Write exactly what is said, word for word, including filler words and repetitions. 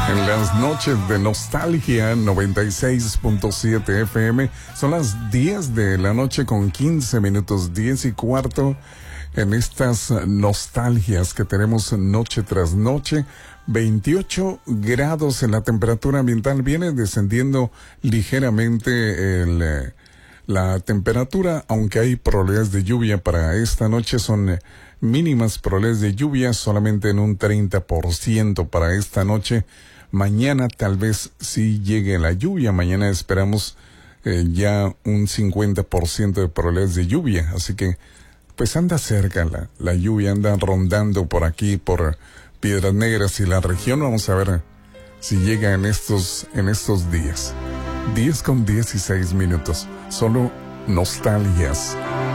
En las noches de nostalgia, noventa y seis punto siete F M. Son las diez de la noche con quince minutos, diez y cuarto. En estas nostalgias que tenemos noche tras noche. veintiocho grados en la temperatura ambiental. Viene descendiendo ligeramente el, eh, la temperatura, aunque hay probabilidades de lluvia para esta noche. Son eh, mínimas probabilidades de lluvia, solamente en un treinta por ciento para esta noche. Mañana tal vez sí llegue la lluvia. Mañana esperamos eh, ya un cincuenta por ciento de probabilidades de lluvia. Así que pues anda cerca la, la lluvia, anda rondando por aquí, por Piedras Negras y la región. Vamos a ver si llega en estos, en estos días. diez con dieciséis minutos. Solo nostalgias.